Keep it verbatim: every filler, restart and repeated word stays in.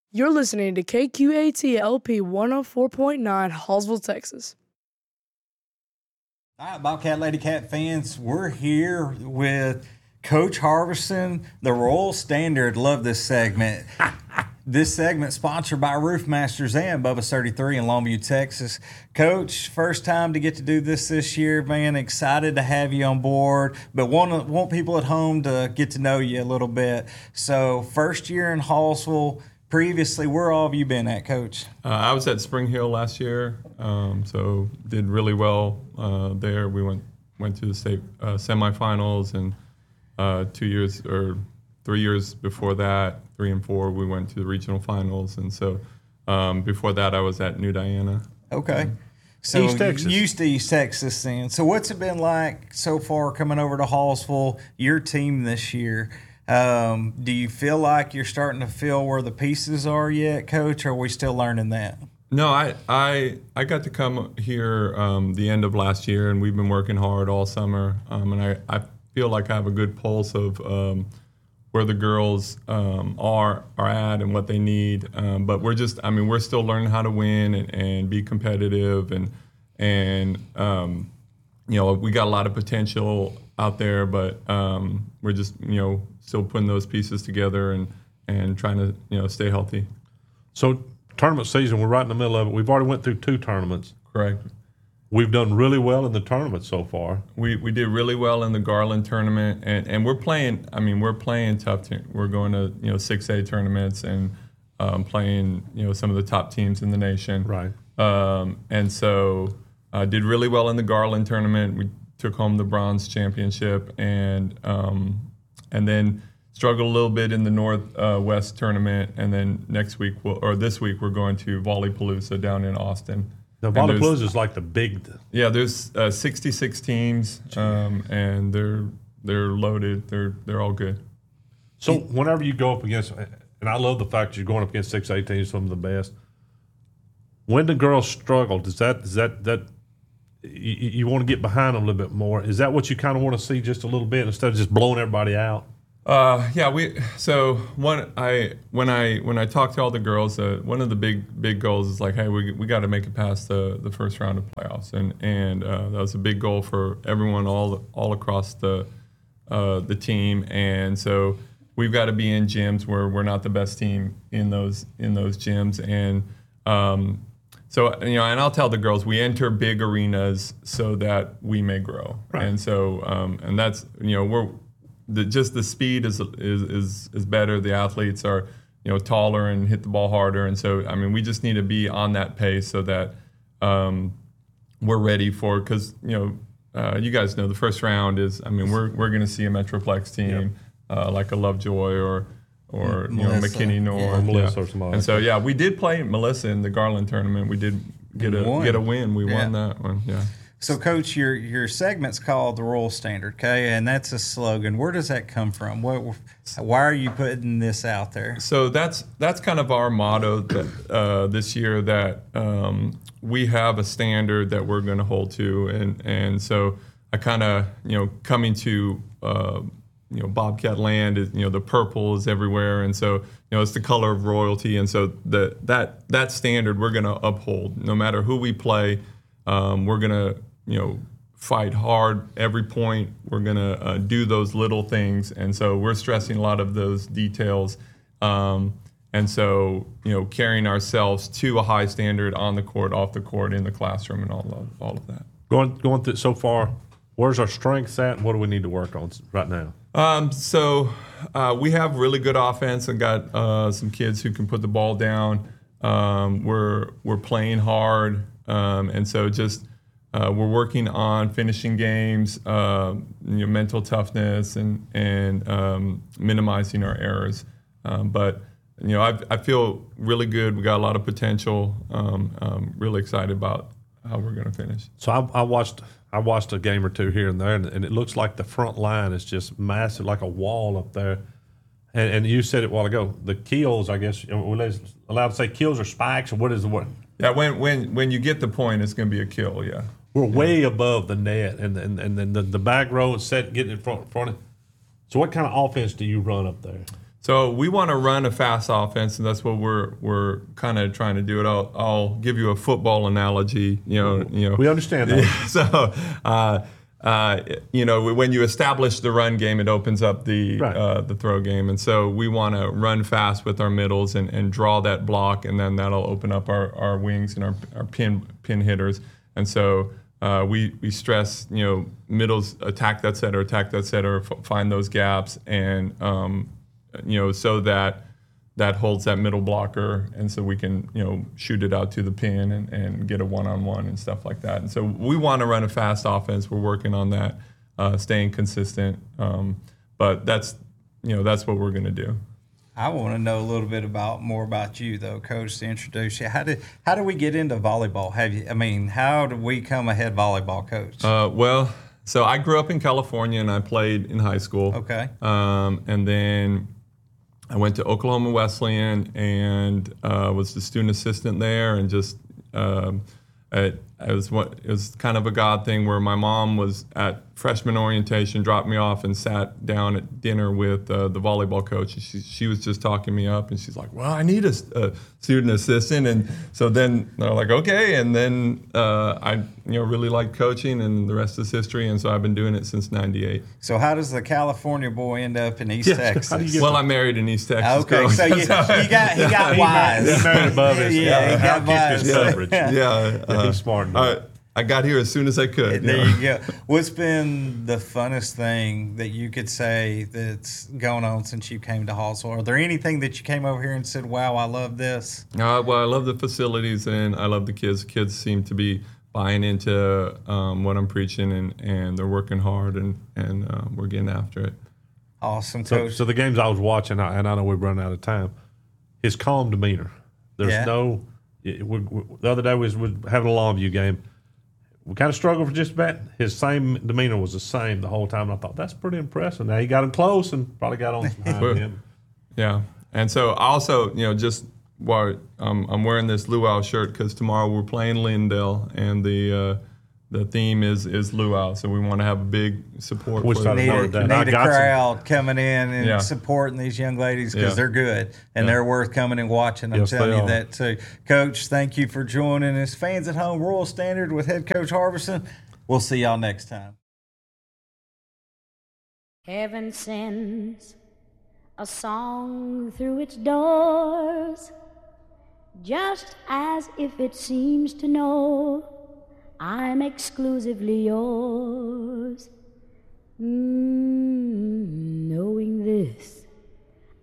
You're listening to K Q A T L P one oh four point nine, Hallsville, Texas. All right, Bobcat Lady Cat fans, we're here with Coach Harbison, the Royal Standard. Love this segment. This segment sponsored by Roof Masters and Bubba's thirty-three in Longview, Texas. Coach, first time to get to do this this year, man. Excited to have you on board, but want want people at home to get to know you a little bit. So, first year in Hallsville. Previously, where all have you been at, Coach? Uh, I was at Spring Hill last year, um, so did really well uh, there. We went went to the state uh, semifinals, and uh, two years or three years before that, three and four, we went to the regional finals. And so um, before that, I was at New Diana. Okay. So East Texas. Used to East Texas then. So what's it been like so far coming over to Hallsville, your team this year? Um, do you feel like you're starting to feel where the pieces are yet, Coach, or are we still learning that? No, I I, I got to come here um, the end of last year, and we've been working hard all summer. Um, and I, I feel like I have a good pulse of um, where the girls um, are are at and what they need. Um, but we're just, I mean, we're still learning how to win and, and be competitive. And, and um, you know, we got a lot of potential out there, but um, we're just, you know, still putting those pieces together and, and trying to, you know, stay healthy. So tournament season, we're right in the middle of it. We've already went through two tournaments. Correct. We've done really well in the tournament so far. We we did really well in the Garland tournament, and, and we're playing, I mean, we're playing tough teams. We're going to, you know, six A tournaments and um, playing, you know, some of the top teams in the nation. Right. Um, and so uh, did really well in the Garland tournament. We took home the bronze championship, and um, and then struggled a little bit in the Northwest uh, tournament. And then next week, we'll, or this week, we're going to Volleypalooza down in Austin. Now, Volleypalooza is like the big. Yeah, there's uh, sixty-six teams, um, and they're they're loaded. They're they're all good. So whenever you go up against, and I love the fact you're going up against six A teams, some of the best. When the girls struggle, does that is that that you, you want to get behind them a little bit more? Is that what you kind of want to see just a little bit instead of just blowing everybody out? Uh, yeah, we so one I when I when I talk to all the girls, uh, one of the big big goals is like, hey, we we got to make it past the, the first round of playoffs, and and uh, that was a big goal for everyone all all across the uh, the team, and so we've got to be in gyms where we're not the best team in those in those gyms, and um, so you know, and I'll tell the girls we enter big arenas so that we may grow, right. and so um, and that's you know we're. The, just the speed is, is is is better. The athletes are, you know, taller and hit the ball harder, and so I mean, we just need to be on that pace so that um, we're ready for. Because you know, uh, you guys know the first round is. I mean, we're we're going to see a Metroplex team yep. uh, like a Lovejoy or or you Melissa. know McKinney North, yeah. or Melissa yeah. or somebody. And so yeah, we did play Melissa in the Garland tournament. We did get a won. get a win. We yeah. won that one. Yeah. So, Coach, your your segment's called the Royal Standard, okay, and that's a slogan. Where does that come from? What, why are you putting this out there? So that's that's kind of our motto that, uh, this year, that um, we have a standard that we're going to hold to, and and so I kind of you know coming to uh, you know Bobcat land is you know the purple is everywhere, and so you know it's the color of royalty, and so the that that standard we're going to uphold no matter who we play. Um, we're going to, you know, fight hard every point. We're going to uh, do those little things. And so we're stressing a lot of those details. Um, and so, you know, carrying ourselves to a high standard on the court, off the court, in the classroom, and all of, all of that. Going going through so far, where's our strengths at, and what do we need to work on right now? Um, so uh, we have really good offense and got uh, some kids who can put the ball down. Um, we're we're playing hard. Um, and so just uh, we're working on finishing games, uh, you know, mental toughness, and and um, minimizing our errors. Um, but you know, I I feel really good. We got a lot of potential. Um, um, really excited about how we're going to finish. So I, I watched I watched a game or two here and there, and, and it looks like the front line is just massive, like a wall up there. And, and you said it a while ago. The keels, I guess, are we allowed to say keels or spikes, or what is the word? Yeah, when when when you get the point, it's going to be a kill. Yeah, we're yeah. way above the net, and and and then the, the back row is set getting in front front. Of, so what kind of offense do you run up there? So we want to run a fast offense, and that's what we're we're kind of trying to do. It. I'll, I'll give you a football analogy. You know, you know. We understand that. So, uh, uh, you know, when you establish the run game, it opens up the Right. uh, the throw game, and so we want to run fast with our middles and, and draw that block, and then that'll open up our, our wings and our, our pin pin hitters, and so. Uh, we, we stress, you know, middles, attack that setter, attack that setter, f- find those gaps, and, um, you know, so that that holds that middle blocker, and so we can, you know, shoot it out to the pin and, and get a one-on-one and stuff like that. And so we want to run a fast offense. We're working on that, uh, staying consistent. Um, but that's, you know, that's what we're going to do. I want to know a little bit about more about you, though, Coach, to introduce you. How did how did we get into volleyball? Have you? I mean, how did we become a head volleyball coach? Uh, well, so I grew up in California and I played in high school. Okay. Um, and then I went to Oklahoma Wesleyan and uh, was the student assistant there, and just um, it, it was what it was kind of a God thing where my mom was at freshman orientation, dropped me off, and sat down at dinner with uh, the volleyball coach. And she she was just talking me up, and she's like, "Well, I need a, a student assistant." And so then they're like, "Okay." And then uh, I you know really liked coaching, and the rest is history. And so I've been doing it since ninety-eight. So how does the California boy end up in East Yeah, how do Texas? you get Well, I'm married in East Texas. Okay, growing so you, up. you got he got wise. He's married above us. Yeah, he I'll got get this wise. coverage. yeah, Yeah, uh, he's smart. I, I got here as soon as I could. There you know. you go. What's been the funnest thing that you could say that's going on since you came to Hallsville? Are there anything that you came over here and said, "Wow, I love this"? Uh, well, I love the facilities and I love the kids. Kids seem to be buying into um, what I'm preaching, and, and they're working hard, and, and uh, we're getting after it. Awesome, So, Coach. so the games I was watching, I- and I know we're running out of time, his calm demeanor. There's Yeah. no. It, we, we, the other day we was, we was having a Longview game. We kind of struggled for just a bit. His same demeanor was the same the whole time. And I thought that's pretty impressive. Now he got him close and probably got on behind Well, him. Yeah, and so also, you know, just while um, I'm wearing this luau shirt because tomorrow we're playing Lindale, and the uh, the theme is is luau, so we want to have a big support Wish for I'd the need heard a, that. I need a got some- crowd coming in and Yeah. supporting these young ladies because Yeah. they're good and Yeah. they're worth coming and watching. I'm Yes, telling they you are. that too. Coach, thank you for joining us. Fans at home, Royal Standard with head coach Harbison. We'll see y'all next time. Heaven sends a song through its doors, just as if it seems to know I'm exclusively yours. Mm, knowing this,